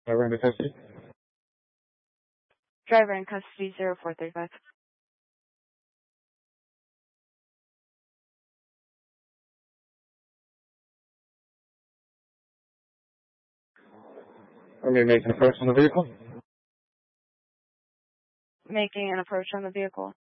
Driver in custody. Driver in custody 0435. Are we making an approach on the vehicle? Making an approach on the vehicle.